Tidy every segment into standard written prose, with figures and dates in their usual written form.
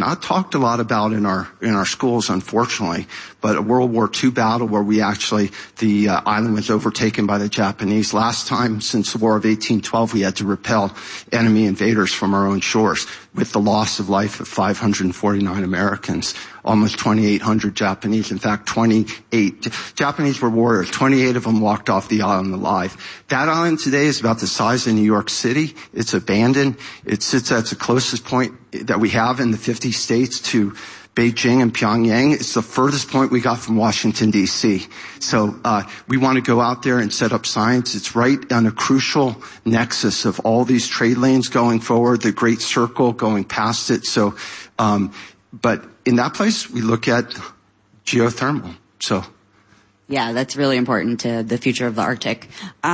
not talked a lot about in our schools, unfortunately, but a World War II battle where the island was overtaken by the Japanese. Last time since the War of 1812, we had to repel enemy invaders from our own shores with the loss of life of 549 Americans, almost 2,800 Japanese. In fact, 28 Japanese were warriors. 28 of them walked off the island alive. That island today is about the size of New York City. It's abandoned. It sits at the closest point that we have in the 50 states to Beijing and Pyongyang. It's the furthest point we got from Washington, D.C. So we want to go out there and set up science. It's right on a crucial nexus of all these trade lanes going forward, the Great Circle going past it. So, but in that place, we look at geothermal. So, yeah, that's really important to the future of the Arctic.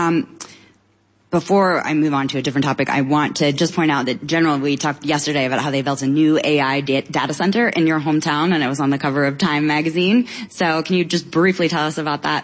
Before I move on to a different topic, I want to just point out that generally we talked yesterday about how they built a new AI data center in your hometown, and it was on the cover of Time magazine. So can you just briefly tell us about that?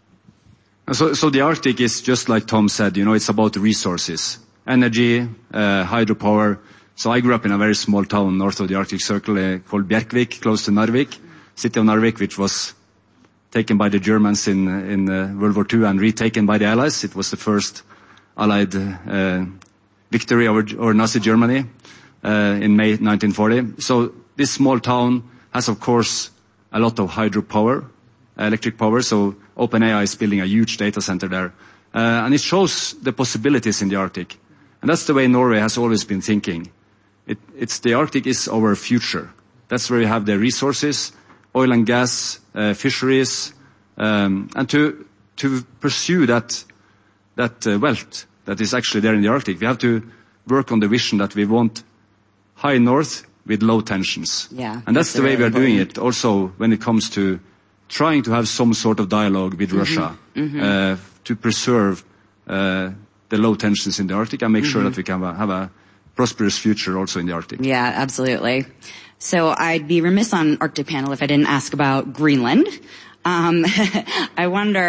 So the Arctic is just like Tom said, it's about the resources, energy, hydropower. So I grew up in a very small town north of the Arctic Circle called Bjerkvik, close to Narvik, city of Narvik, which was taken by the Germans in World War II and retaken by the Allies. It was the first Allied victory over Nazi Germany in May 1940. So this small town has, of course, a lot of hydropower, electric power. So OpenAI is building a huge data center there. And it shows the possibilities in the Arctic. And that's the way Norway has always been thinking. It's the Arctic is our future. That's where we have the resources, oil and gas, fisheries, and to pursue that wealth that is actually there in the Arctic, we have to work on the vision that we want high north with low tensions. Yeah, and that's the way we are doing it also when it comes to trying to have some sort of dialogue with Russia to preserve the low tensions in the Arctic and make sure that we can have a prosperous future also in the Arctic. Yeah, absolutely. So I'd be remiss on Arctic Panel if I didn't ask about Greenland. I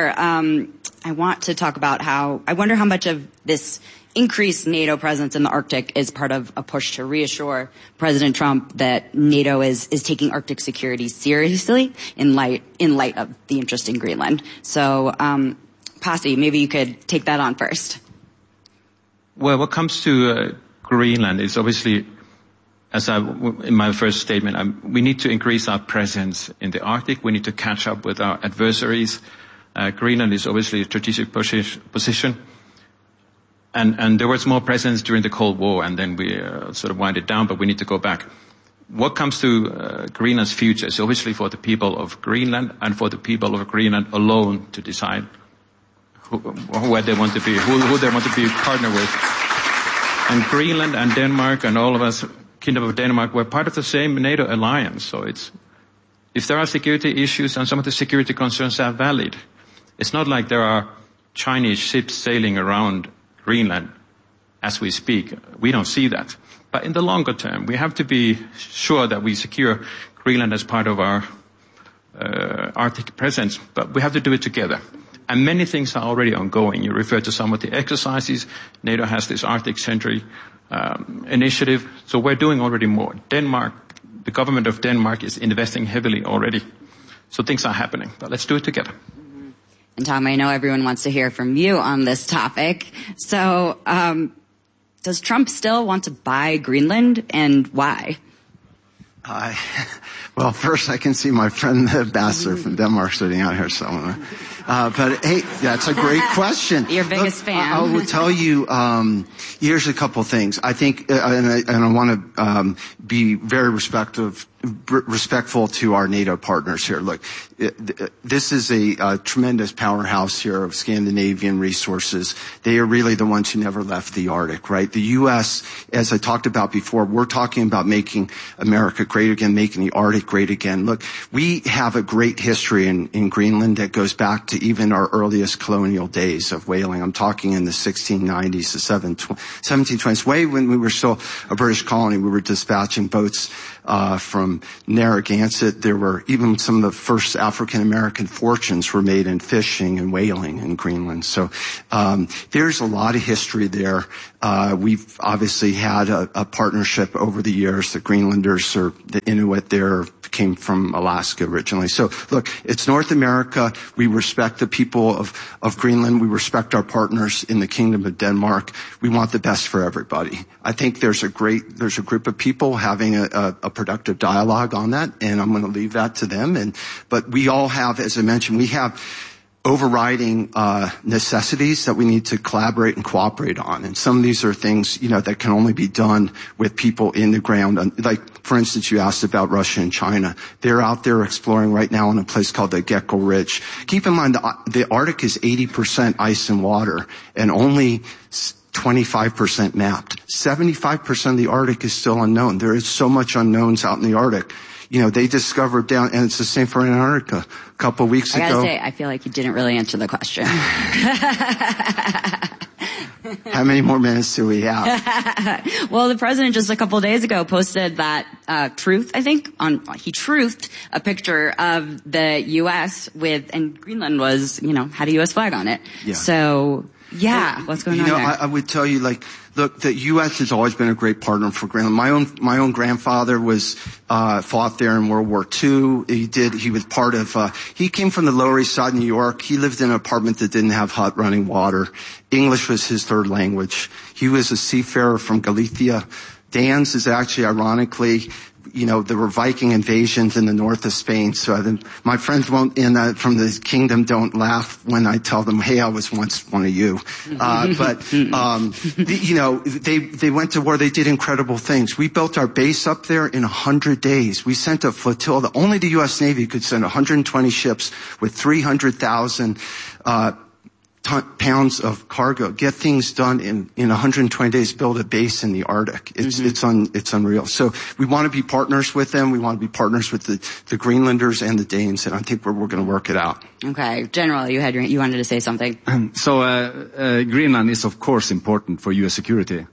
want to talk about I wonder how much of this increased NATO presence in the Arctic is part of a push to reassure President Trump that NATO is taking Arctic security seriously in light of the interest in Greenland. So, Pasi, maybe you could take that on first. Well, what comes to Greenland is obviously, in my first statement, we need to increase our presence in the Arctic. We need to catch up with our adversaries. Greenland is obviously a strategic position. And there was more presence during the Cold War, and then we sort of wind it down, but we need to go back. What comes to Greenland's future is obviously for the people of Greenland and for the people of Greenland alone to decide where they want to be, who they want to be partnered with. And Greenland and Denmark and all of us, Kingdom of Denmark, we're part of the same NATO alliance. So if there are security issues and some of the security concerns are valid, it's not like there are Chinese ships sailing around Greenland as we speak. We don't see that. But in the longer term, we have to be sure that we secure Greenland as part of our Arctic presence, but we have to do it together. And many things are already ongoing. You refer to some of the exercises. NATO has this Arctic Century initiative. So we're doing already more. Denmark, the government of Denmark is investing heavily already. So things are happening, but let's do it together. And Tom, I know everyone wants to hear from you on this topic. So, does Trump still want to buy Greenland, and why? Well, first I can see my friend, the ambassador from Denmark, sitting out here somewhere. But hey, that's a great question. Your biggest fan. I will tell you, here's a couple things. I think, and I want to be very respectful to our NATO partners here. Look, this is a tremendous powerhouse here of Scandinavian resources. They are really the ones who never left the Arctic, right? The U.S., as I talked about before, we're talking about making America great again, making the Arctic great again. Look, we have a great history in Greenland that goes back to even our earliest colonial days of whaling. I'm talking in the 1690s, the 1720s, way when we were still a British colony. We were dispatching boats from Narragansett. There were even some of the first African-American fortunes were made in fishing and whaling in Greenland. So there's a lot of history there. We've obviously had a partnership over the years. The Greenlanders, or the Inuit there, came from Alaska originally. So look, it's North America. We respect the people of Greenland. We respect our partners in the Kingdom of Denmark. We want the best for everybody. I think there's a group of people having a productive dialogue on that, and I'm going to leave that to them. But we all have, as I mentioned, we have overriding necessities that we need to collaborate and cooperate on. And some of these are things, that can only be done with people in the ground. Like, for instance, you asked about Russia and China. They're out there exploring right now in a place called the Gecko Ridge. Keep in mind, the Arctic is 80% ice and water, and only 25% mapped. 75% of the Arctic is still unknown. There is so much unknowns out in the Arctic. They discovered and it's the same for Antarctica. A couple of weeks ago. I gotta say, I feel like you didn't really answer the question. How many more minutes do we have? Well, the president just a couple of days ago posted that Truth, I think, he truthed a picture of the U.S. and Greenland was, had a U.S. flag on it. Yeah. So, what's going on there? I would tell you, look, the U.S. has always been a great partner for Greenland. My own grandfather fought there in World War II. He was part of, he came from the Lower East Side of New York. He lived in an apartment that didn't have hot running water. English was his third language. He was a seafarer from Galicia. Dan's is actually, ironically, there were Viking invasions in the north of Spain. So my friends from the kingdom don't laugh when I tell them, hey, I was once one of you. They went to war. They did incredible things. We built our base up there in 100 days. We sent a flotilla. Only the U.S. Navy could send 120 ships with 300,000, pounds of cargo, get things done in 120 days, build a base in the Arctic. It's unreal. So we want to be partners with them. We want to be partners with the Greenlanders and the Danes, and I think we're going to work it out. Okay. General, you wanted to say something. So Greenland is of course important for U.S. security.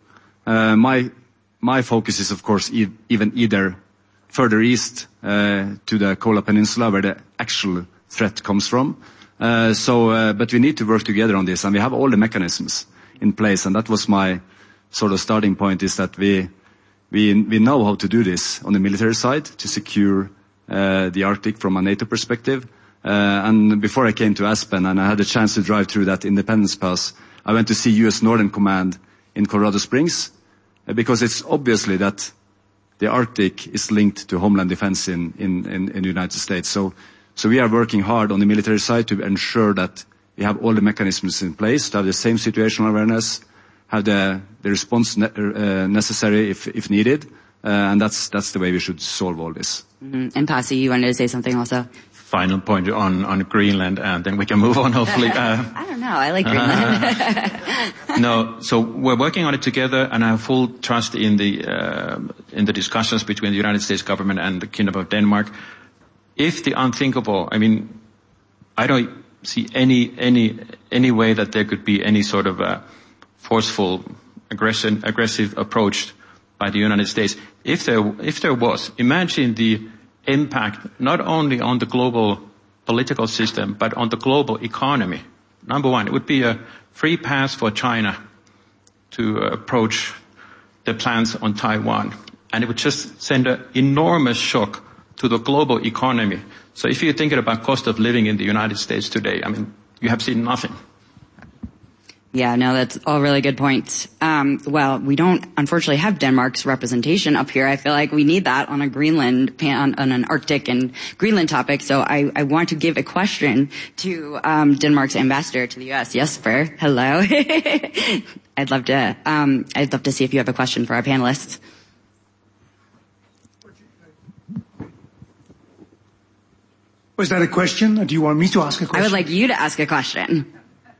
My focus is of course even either further east to the Kola Peninsula, where the actual threat comes from. But we need to work together on this, and we have all the mechanisms in place, and that was my sort of starting point, is that we know how to do this on the military side to secure the Arctic from a NATO perspective. And before I came to Aspen and I had a chance to drive through that Independence Pass, I went to see U.S. Northern Command in Colorado Springs, because it's obviously that the Arctic is linked to homeland defense in the United States. So we are working hard on the military side to ensure that we have all the mechanisms in place, to have the same situational awareness, have the response necessary if needed, and that's the way we should solve all this. Mm-hmm. And Pasi, you wanted to say something also? Final point on Greenland, and then we can move on, hopefully. I don't know. I like Greenland. No, so we're working on it together, and I have full trust in the discussions between the United States government and the Kingdom of Denmark. If the unthinkable, I don't see any way that there could be any sort of forceful, aggressive approach by the United States. If there was, imagine the impact not only on the global political system, but on the global economy. Number one, it would be a free pass for China to approach the plans on Taiwan, and it would just send an enormous shock to the global economy. So if you're thinking about cost of living in the United States today, you have seen nothing. Yeah, no, that's all really good points. Well, we don't unfortunately have Denmark's representation up here. I feel like we need that on a Greenland, on an Arctic and Greenland topic. So I want to give a question to Denmark's ambassador to the U.S. Jesper, hello. I'd love to see if you have a question for our panelists. Was that a question, or do you want me to ask a question? I would like you to ask a question.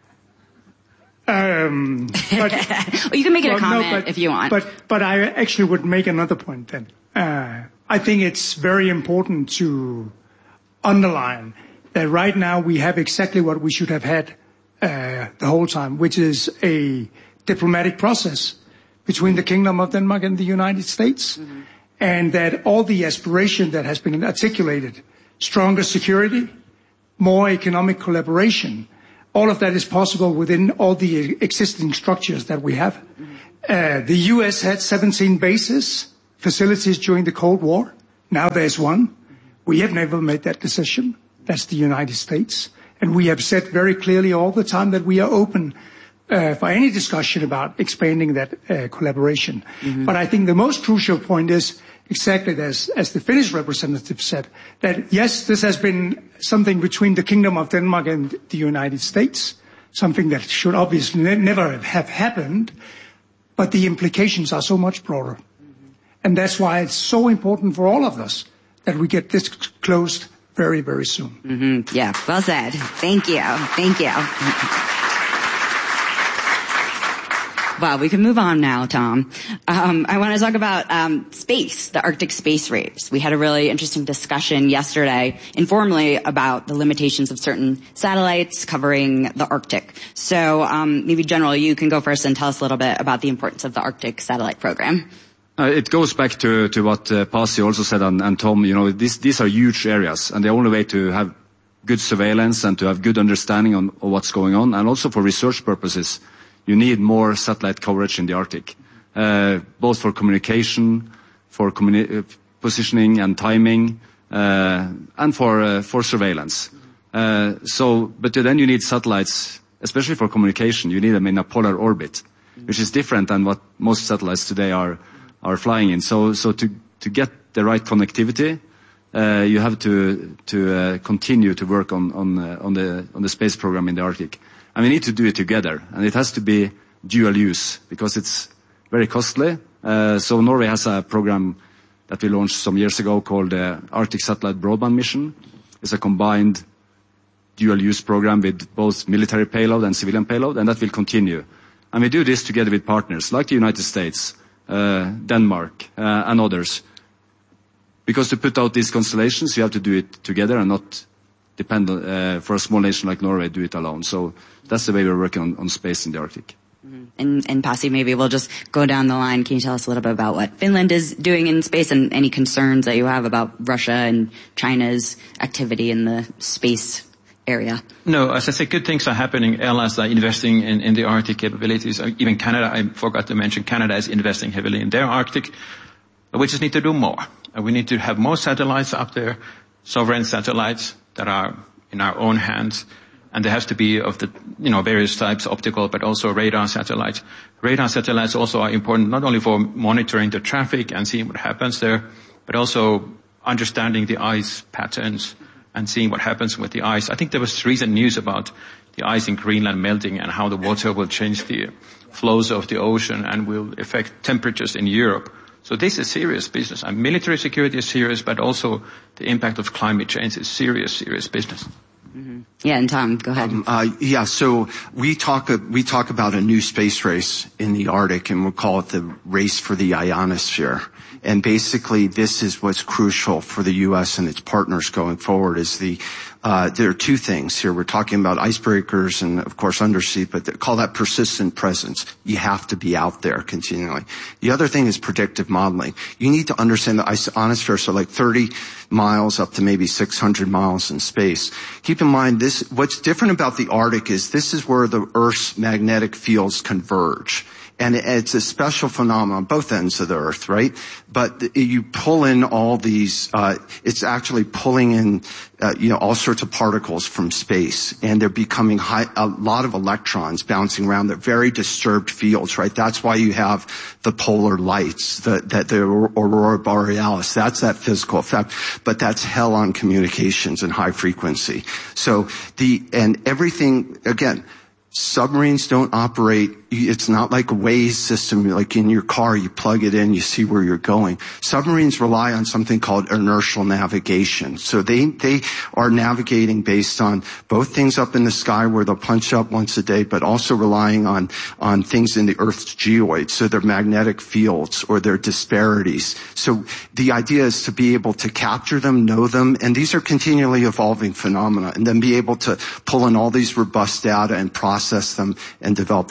But you can make it a comment if you want. But I actually would make another point then. I think it's very important to underline that right now we have exactly what we should have had the whole time, which is a diplomatic process between the Kingdom of Denmark and the United States. Mm-hmm. and that all the aspiration that has been articulated, stronger security, more economic collaboration, all of that is possible within all the existing structures that we have. The US had 17 bases, facilities during the Cold War. Now there's one. We have never made that decision. That's the United States. And we have said very clearly all the time that we are open for any discussion about expanding that collaboration. But I think the most crucial point is exactly as the Finnish representative said, that yes, this has been something between the Kingdom of Denmark and the United States, something that should obviously never have happened, but the implications are so much broader. And that's why it's so important for all of us that we get this closed very, very soon. Yeah, well said. Thank you. Thank you. Well, we can move on now, Tom. I want to talk about space, the Arctic space race. We had a really interesting discussion yesterday, informally, about the limitations of certain satellites covering the Arctic. So maybe, General, you can go first and tell us a little bit about the importance of the Arctic satellite program. It goes back to what Pasi also said and Tom. You know, these are huge areas, and the only way to have good surveillance and to have good understanding of what's going on, and also for research purposes, you need more satellite coverage in the Arctic, both for communication, for positioning and timing, and for surveillance. But then you need satellites, especially for communication. You need them in a polar orbit, which is different than what most satellites today are flying in. So to get the right connectivity, you have to continue to work on the space program in the Arctic. And we need to do it together, and it has to be dual use because it's very costly. So Norway has a program that we launched some years ago called the Arctic Satellite Broadband Mission. It's a combined dual use program with both military payload and civilian payload, and that will continue. And we do this together with partners like the United States, Denmark, and others. Because to put out these constellations, you have to do it together and not depend on, for a small nation like Norway, do it alone. So that's the way we're working on space in the Arctic. And Pasi, maybe we'll just go down the line. Can you tell us a little bit about what Finland is doing in space and any concerns that you have about Russia and China's activity in the space area? No, as I say, good things are happening. Airlines are investing in the Arctic capabilities. Even Canada, I forgot to mention, Canada is investing heavily in their Arctic. But we just need to do more. We need to have more satellites up there, sovereign satellites that are in our own hands. And there has to be of the, various types, optical, but also radar satellites. Radar satellites also are important not only for monitoring the traffic and seeing what happens there, but also understanding the ice patterns and seeing what happens with the ice. I think there was recent news about the ice in Greenland melting and how the water will change the flows of the ocean and will affect temperatures in Europe. So this is serious business. And military security is serious, but also the impact of climate change is serious business. Mm-hmm. Yeah, and Tom, go ahead. So we talk about a new space race in the Arctic, and we'll call it the race for the ionosphere. And basically, this is what's crucial for the U.S. and its partners going forward. There are two things here. We're talking about icebreakers and, of course, undersea, but they call that persistent presence. You have to be out there continually. The other thing is predictive modeling. You need to understand the ionosphere, so like 30 miles up to maybe 600 miles in space. Keep in mind what's different about the Arctic is this is where the Earth's magnetic fields converge. And it's a special phenomenon on both ends of the Earth, right? But you pull in all these, it's actually pulling in, all sorts of particles from space, and they're becoming a lot of electrons bouncing around. They're very disturbed fields, right? That's why you have the polar lights, the aurora borealis. That's that physical effect, but that's hell on communications and high frequency. So and everything, again, submarines don't operate, it's not like a Waze system, like in your car, you plug it in, you see where you're going. Submarines rely on something called inertial navigation. So they are navigating based on both things up in the sky where they'll punch up once a day, but also relying on things in the Earth's geoid, so their magnetic fields or their disparities. So the idea is to be able to capture them, know them, and these are continually evolving phenomena, and then be able to pull in all these robust data and process them and develop the predictive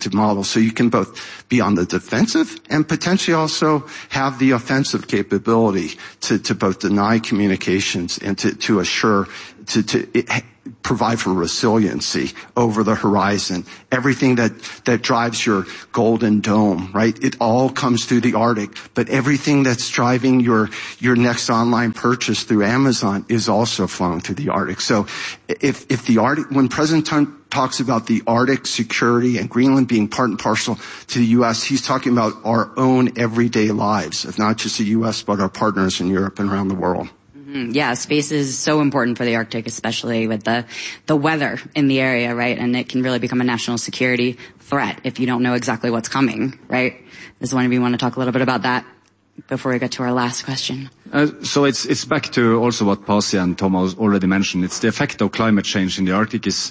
to model. So you can both be on the defensive and potentially also have the offensive capability to both deny communications and to assure, to provide for resiliency over the horizon. Everything that drives your Golden Dome, right? It all comes through the Arctic, but everything that's driving your next online purchase through Amazon is also flowing through the Arctic. So if the Arctic, when President Trump talks about the Arctic security and Greenland being part and parcel to the U.S., he's talking about our own everyday lives of not just the U.S., but our partners in Europe and around the world. Yeah, space is so important for the Arctic, especially with the weather in the area, right? And it can really become a national security threat if you don't know exactly what's coming, right? Does one of you want to talk a little bit about that before we get to our last question? So it's back to also what Pasi and Thomas already mentioned. It's the effect of climate change in the Arctic is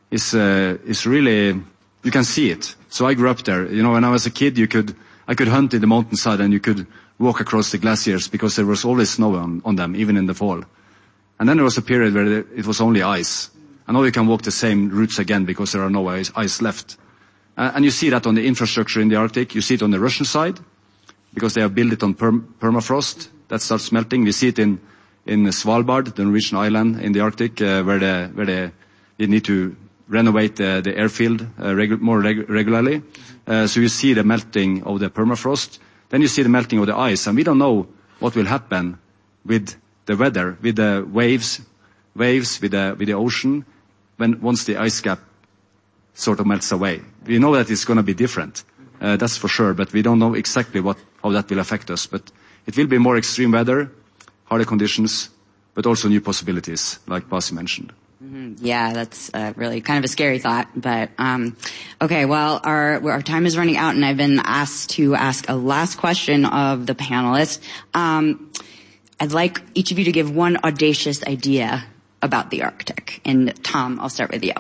really, you can see it. So I grew up there. You know, when I was a kid, I could hunt in the mountainside and you could walk across the glaciers because there was always snow on them, even in the fall. And then there was a period where it was only ice. And now you can walk the same routes again because there are no ice left. And you see that on the infrastructure in the Arctic. You see it on the Russian side because they have built it on permafrost that starts melting. We see it in Svalbard, the Norwegian island in the Arctic, where they need to renovate the airfield more regularly. So you see the melting of the permafrost. Then you see the melting of the ice, and we don't know what will happen with the weather, with the waves, with the ocean, once the ice cap sort of melts away. We know that it's going to be different, that's for sure, but we don't know exactly how that will affect us. But it will be more extreme weather, harder conditions, but also new possibilities, like Pasi mentioned. Yeah, that's really kind of a scary thought, but okay, well, our time is running out, and I've been asked to ask a last question of the panelists. I'd like each of you to give one audacious idea about the Arctic. And Tom, I'll start with you.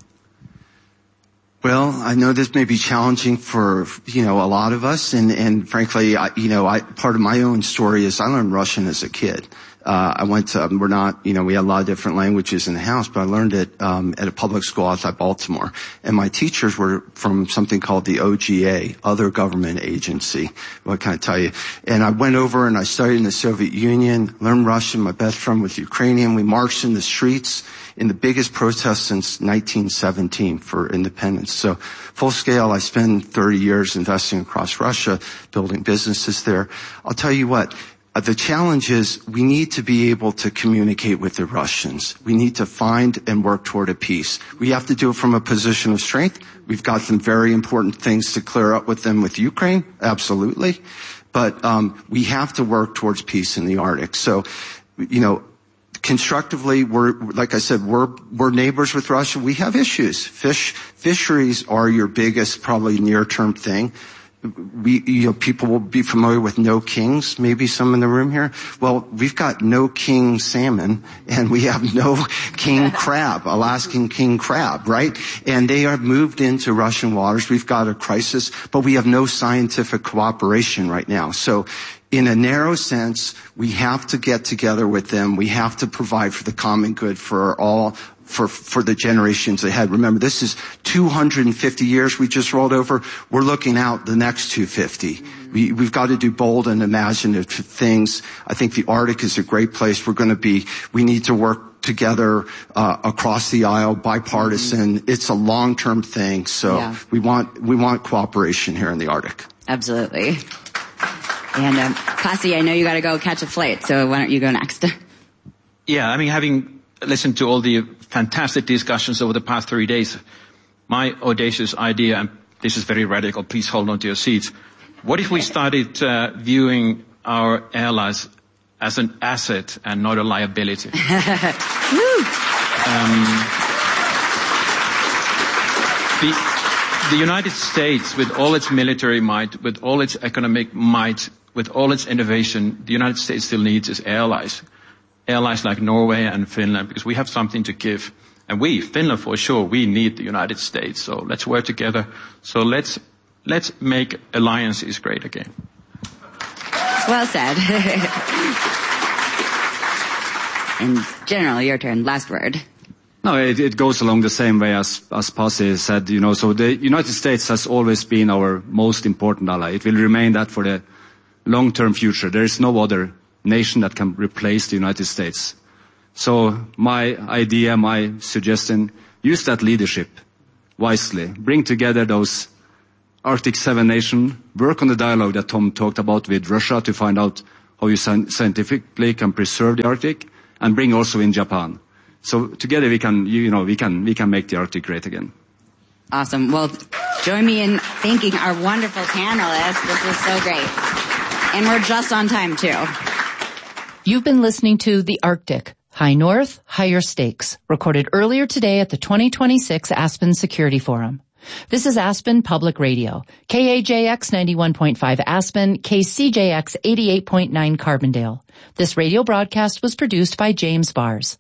Well, I know this may be challenging for, a lot of us, and frankly, part of my own story is I learned Russian as a kid. I went to, we had a lot of different languages in the house, but I learned it, at a public school outside Baltimore. And my teachers were from something called the OGA, Other Government Agency. What can I tell you? And I went over and I studied in the Soviet Union, learned Russian. My best friend was Ukrainian. We marched in the streets in the biggest protest since 1917 for independence. So full scale, I spent 30 years investing across Russia, building businesses there. I'll tell you what. The challenge is we need to be able to communicate with the Russians. We need to find and work toward a peace. We have to do it from a position of strength. We've got some very important things to clear up with them with Ukraine, absolutely. But we have to work towards peace in the Arctic. So, constructively, we're neighbors with Russia. We have issues. Fisheries are your biggest, probably near-term thing. People will be familiar with no kings, maybe some in the room here. Well, we've got no king salmon and we have no king crab, Alaskan king crab, right? And they are moved into Russian waters. We've got a crisis, but we have no scientific cooperation right now. So in a narrow sense, we have to get together with them. We have to provide for the common good for all, for the generations ahead. Remember, this is 250 years we just rolled over. We're looking out the next 250. We've got to do bold and imaginative things. I think the Arctic is a great place. We need to work together, across the aisle, bipartisan. It's a long-term thing. So yeah. we want cooperation here in the Arctic. Absolutely. And, Pasi, I know you got to go catch a flight, so why don't you go next? Yeah, having listened to all the fantastic discussions over the past 3 days, my audacious idea, and this is very radical, please hold on to your seats. What if we started viewing our airlines as an asset and not a liability? The United States, with all its military might, with all its economic might, with all its innovation, the United States still needs its allies. Allies like Norway and Finland, because we have something to give. And Finland for sure, we need the United States. So let's work together. So let's make alliances great again. Well said. And General, your turn. Last word. No, it goes along the same way as Pasi said, so the United States has always been our most important ally. It will remain that for the long-term future. There is no other nation that can replace the United States. So my idea, my suggestion, use that leadership wisely. Bring together those Arctic 7 nations, work on the dialogue that Tom talked about with Russia to find out how you scientifically can preserve the Arctic, and bring also in Japan. So together we can make the Arctic great again. Awesome. Well, join me in thanking our wonderful panelists. This is so great. And we're just on time, too. You've been listening to The Arctic, High North, Higher Stakes, recorded earlier today at the 2026 Aspen Security Forum. This is Aspen Public Radio, KAJX 91.5 Aspen, KCJX 88.9 Carbondale. This radio broadcast was produced by James Bars.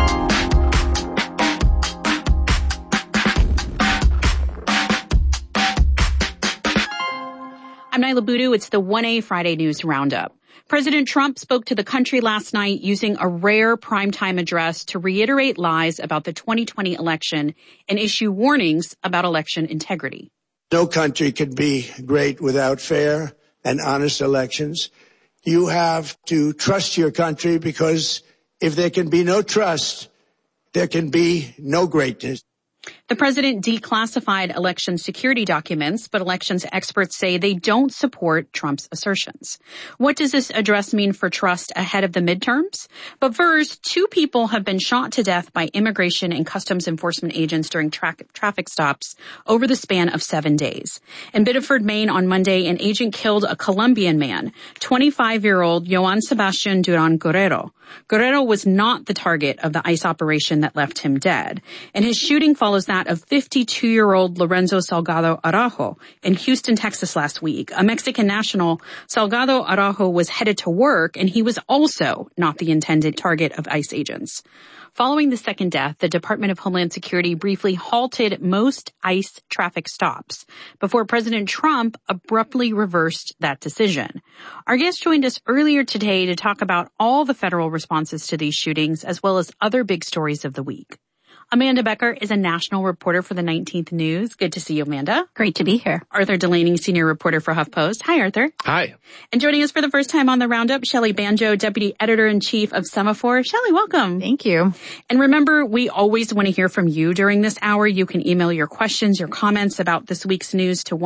I'm Nyla Boodoo. It's the 1A Friday News Roundup. President Trump spoke to the country last night using a rare primetime address to reiterate lies about the 2020 election and issue warnings about election integrity. No country could be great without fair and honest elections. You have to trust your country, because if there can be no trust, there can be no greatness. The president declassified election security documents, but elections experts say they don't support Trump's assertions. What does this address mean for trust ahead of the midterms? But first, 2 people have been shot to death by immigration and customs enforcement agents during traffic stops over the span of 7 days. In Biddeford, Maine on Monday, an agent killed a Colombian man, 25-year-old Joan Sebastian Duran Guerrero. Guerrero was not the target of the ICE operation that left him dead, and his shooting follows that of 52-year-old Lorenzo Salgado Araujo in Houston, Texas last week. A Mexican national, Salgado Araujo was headed to work, and he was also not the intended target of ICE agents. Following the second death, the Department of Homeland Security briefly halted most ICE traffic stops before President Trump abruptly reversed that decision. Our guest joined us earlier today to talk about all the federal responses to these shootings, as well as other big stories of the week. Amanda Becker is a national reporter for the 19th News. Good to see you, Amanda. Great to be here. Arthur Delaney, senior reporter for HuffPost. Hi, Arthur. Hi. And joining us for the first time on the Roundup, Shelley Banjo, deputy editor-in-chief of Semaphore. Shelley, welcome. Thank you. And remember, we always want to hear from you during this hour. You can email your questions, your comments about this week's news to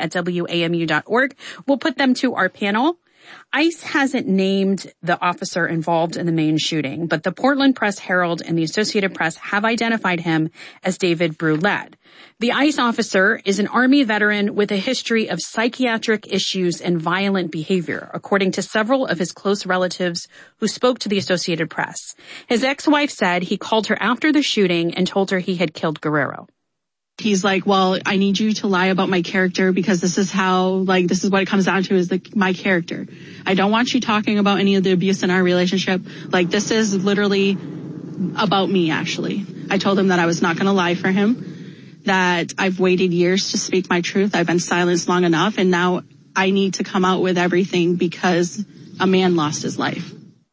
1a@wamu.org. We'll put them to our panel. ICE hasn't named the officer involved in the Maine shooting, but the Portland Press-Herald and the Associated Press have identified him as David Brulette. The ICE officer is an Army veteran with a history of psychiatric issues and violent behavior, according to several of his close relatives who spoke to the Associated Press. His ex-wife said he called her after the shooting and told her he had killed Guerrero. He's like, well, I need you to lie about my character, because this is what it comes down to, is my character. I don't want you talking about any of the abuse in our relationship. This is literally about me, actually. I told him that I was not going to lie for him, that I've waited years to speak my truth. I've been silenced long enough, and now I need to come out with everything because a man lost his life.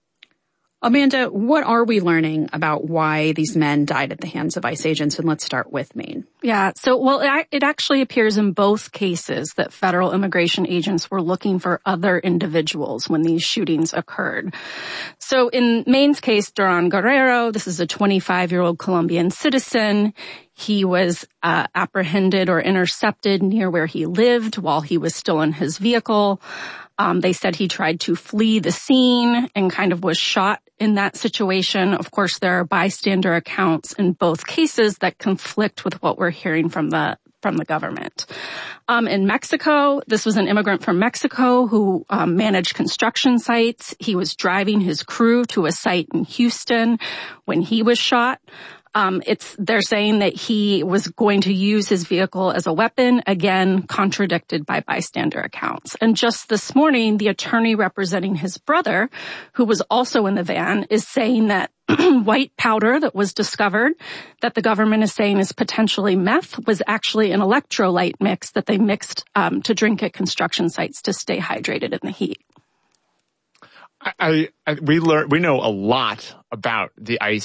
Amanda, what are we learning about why these men died at the hands of ICE agents? And let's start with Maine. Yeah, it actually appears in both cases that federal immigration agents were looking for other individuals when these shootings occurred. So in Maine's case, Duran Guerrero, this is a 25-year-old Colombian citizen. He was apprehended or intercepted near where he lived while he was still in his vehicle. They said he tried to flee the scene and kind of was shot in that situation. Of course, there are bystander accounts in both cases that conflict with what we're hearing from the government. In Mexico, this was an immigrant from Mexico who managed construction sites. He was driving his crew to a site in Houston when he was shot. They're saying that he was going to use his vehicle as a weapon, again, contradicted by bystander accounts. And just this morning, the attorney representing his brother, who was also in the van, is saying that white powder that was discovered, that the government is saying is potentially meth, was actually an electrolyte mix that they mixed to drink at construction sites to stay hydrated in the heat. We know a lot about the ICE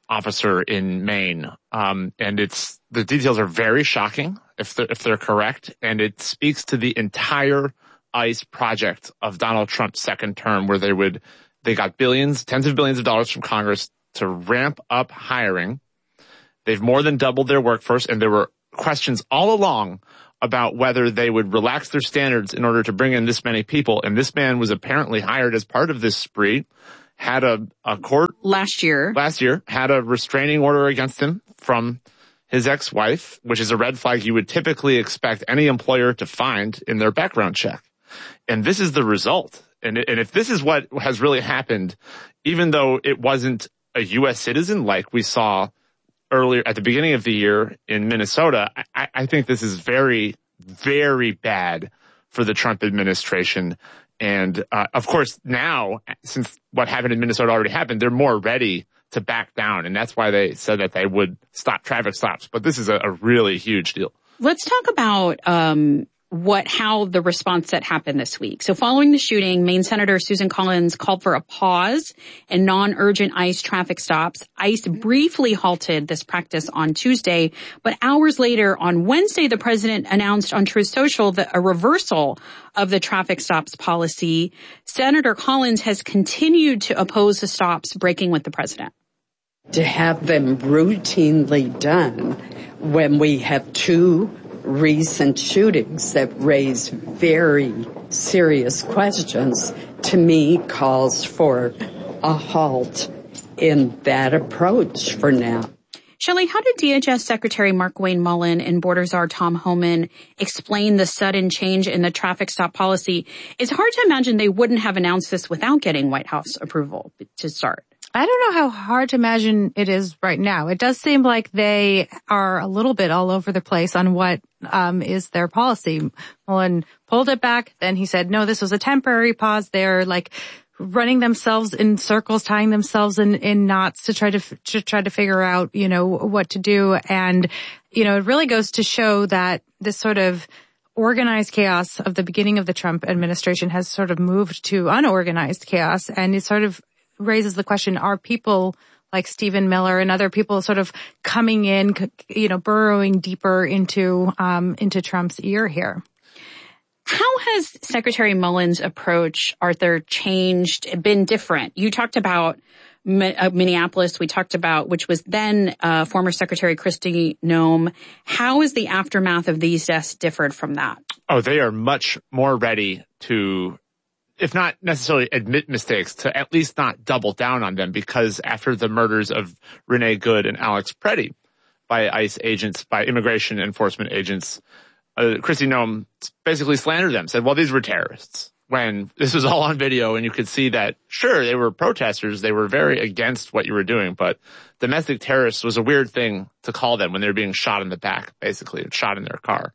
officer in Maine. And the details are very shocking if they're correct. And it speaks to the entire ICE project of Donald Trump's second term, where they got tens of billions of dollars from Congress to ramp up hiring. They've more than doubled their workforce, and there were questions all along about whether they would relax their standards in order to bring in this many people. And this man was apparently hired as part of this spree, had a court last year, had a restraining order against him from his ex-wife, which is a red flag you would typically expect any employer to find in their background check. And this is the result. And if this is what has really happened, even though it wasn't a U.S. citizen like we saw earlier at the beginning of the year in Minnesota, I think this is very, very bad for the Trump administration. And, of course, now, since what happened in Minnesota already happened, they're more ready to back down. And that's why they said that they would stop traffic stops. But this is a really huge deal. Let's talk about how the response that happened this week. So following the shooting, Maine Senator Susan Collins called for a pause in non-urgent ICE traffic stops. ICE briefly halted this practice on Tuesday, but hours later on Wednesday, the president announced on Truth Social that a reversal of the traffic stops policy. Senator Collins has continued to oppose the stops, breaking with the president. To have them routinely done when we have two recent shootings that raise very serious questions, to me, calls for a halt in that approach for now. Shelley, how did DHS Secretary Markwayne Mullin and Border Czar Tom Homan explain the sudden change in the traffic stop policy? It's hard to imagine they wouldn't have announced this without getting White House approval to start. I don't know how hard to imagine it is right now. It does seem like they are a little bit all over the place on what is their policy. Mullin pulled it back. Then he said, no, this was a temporary pause. They're like running themselves in circles, tying themselves in knots to try to figure out, what to do. And, it really goes to show that this sort of organized chaos of the beginning of the Trump administration has sort of moved to unorganized chaos. And it sort of raises the question, are people like Stephen Miller and other people sort of coming in, burrowing deeper into Trump's ear here? How has Secretary Mullin's approach, Arthur, been different? You talked about Minneapolis, we talked about, which was then former Secretary Kristi Noem. How is the aftermath of these deaths differed from that? Oh, they are much more ready to, if not necessarily admit mistakes, to at least not double down on them, because after the murders of Renee Good and Alex Preddy by ICE agents, by immigration enforcement agents, Kristi Noem basically slandered them, said, well, these were terrorists. When this was all on video and you could see that, sure, they were protesters, they were very against what you were doing, but domestic terrorists was a weird thing to call them when they were being shot in the back, basically, shot in their car.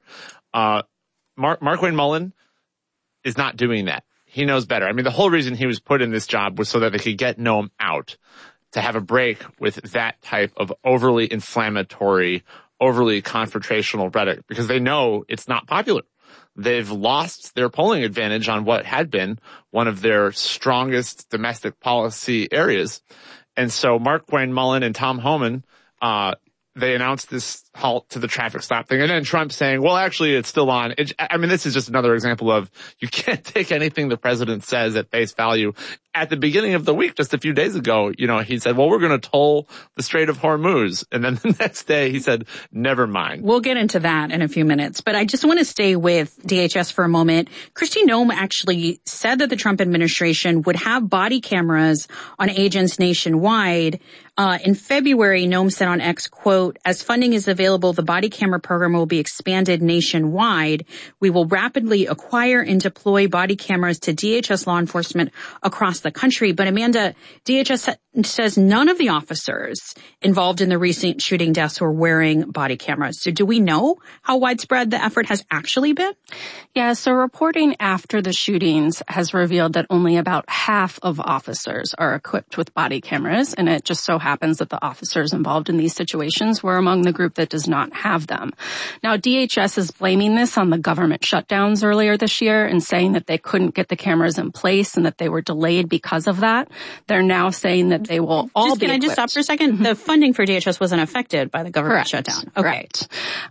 Markwayne Mullin is not doing that. He knows better. I mean, the whole reason he was put in this job was so that they could get Noem out, to have a break with that type of overly inflammatory, overly confrontational rhetoric, because they know it's not popular. They've lost their polling advantage on what had been one of their strongest domestic policy areas. And so Markwayne Mullin and Tom Homan, they announced this halt to the traffic stop thing. And then Trump saying, well, actually, it's still on. This is just another example of you can't take anything the president says at face value. At the beginning of the week, just a few days ago, he said, well, we're going to toll the Strait of Hormuz. And then the next day he said, never mind. We'll get into that in a few minutes, but I just want to stay with DHS for a moment. Kristi Noem actually said that the Trump administration would have body cameras on agents nationwide. In February, Noem said on X, quote, as funding is available, the body camera program will be expanded nationwide. We will rapidly acquire and deploy body cameras to DHS law enforcement across the country. But Amanda, DHS says none of the officers involved in the recent shooting deaths were wearing body cameras. So do we know how widespread the effort has actually been? Yeah, so reporting after the shootings has revealed that only about half of officers are equipped with body cameras, and it just so happens that the officers involved in these situations were among the group that does not have them. Now, DHS is blaming this on the government shutdowns earlier this year and saying that they couldn't get the cameras in place and that they were delayed because of that. They're now saying that that they will all be Can I just stop for a second? The funding for DHS wasn't affected by the government shutdown. Okay. Right.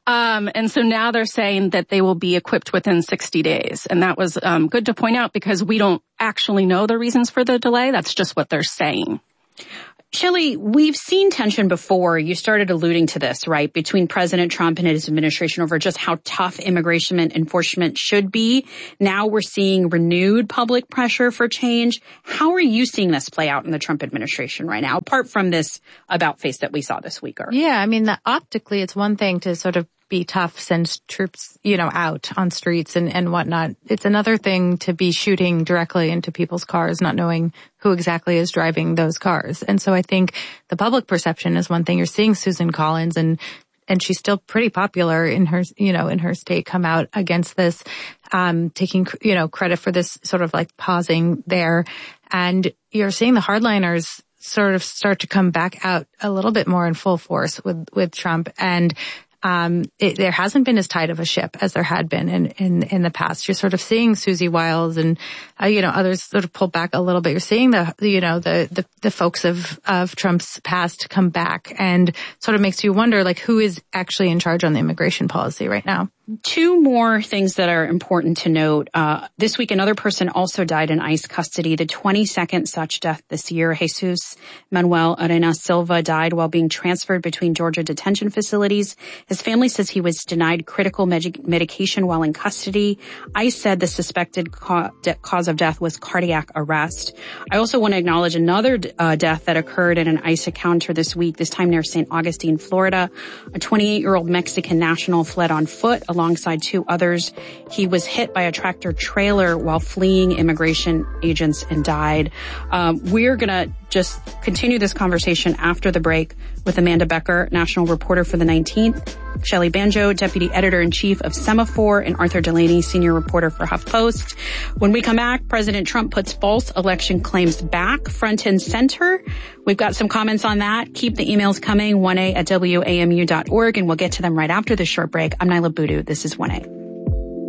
And so now they're saying that they will be equipped within 60 days. And that was good to point out because we don't actually know the reasons for the delay. That's just what they're saying. Shelley, we've seen tension before. You started alluding to this, right, between President Trump and his administration over just how tough immigration enforcement should be. Now we're seeing renewed public pressure for change. How are you seeing this play out in the Trump administration right now, apart from this about face that we saw this week? Yeah, I mean, optically, it's one thing to sort of be tough, send troops, out on streets and whatnot. It's another thing to be shooting directly into people's cars, not knowing who exactly is driving those cars. And so I think the public perception is one thing. You're seeing Susan Collins and she's still pretty popular in her, in her state, come out against this, taking, credit for this sort of like pausing there. And you're seeing the hardliners sort of start to come back out a little bit more in full force with Trump. And there hasn't been as tight of a ship as there had been in the past. You're sort of seeing Susie Wiles and, others sort of pull back a little bit. You're seeing the folks of Trump's past come back, and sort of makes you wonder, like, who is actually in charge on the immigration policy right now? Two more things that are important to note. This week, another person also died in ICE custody, the 22nd such death this year. Jesus Manuel Arenas Silva died while being transferred between Georgia detention facilities. His family says he was denied critical medication while in custody. ICE said the suspected cause of death was cardiac arrest. I also want to acknowledge another death that occurred in an ICE encounter this week, this time near St. Augustine, Florida. A 28-year-old Mexican national fled on foot alongside two others. He was hit by a tractor trailer while fleeing immigration agents and died. We're going to just continue this conversation after the break with Amanda Becker, national reporter for the 19th, Shelley Banjo, deputy editor-in-chief of Semaphore, and Arthur Delaney, senior reporter for HuffPost. When we come back, President Trump puts false election claims back front and center. We've got some comments on that. Keep the emails coming, 1a@wamu.org, and we'll get to them right after this short break. I'm Nyla Boodoo. This is 1A.